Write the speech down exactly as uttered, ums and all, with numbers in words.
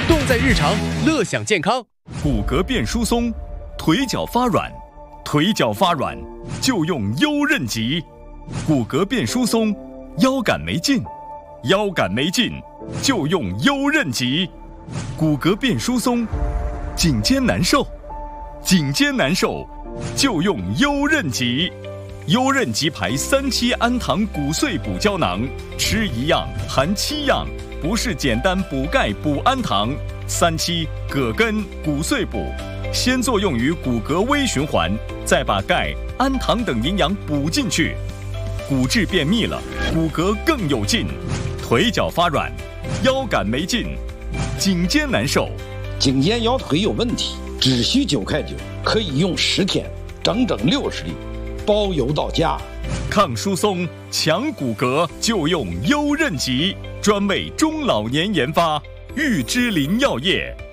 动在日常，乐享健康。 骨骼变疏松，腿脚发软，腿脚发软就用优韧极。骨骼变疏松，腰杆没劲，腰杆没劲就用优韧极。骨骼变疏松，颈肩难受，颈肩难受就用优韧极。优韧极牌三七氨糖骨碎补胶囊，吃一样含七样，不是简单补钙补氨糖。三七葛根骨碎补，先作用于骨骼微循环，再把钙、氨糖等营养补进去。骨质变密了，骨骼更有劲。腿脚发软，腰杆没劲，颈肩难受， 颈肩腰腿有问题，只需九块九，可以用十天，整整六十粒，包邮到家。 抗疏松、强骨骼就用优韧极，专为中老年研发。玉芝林药业。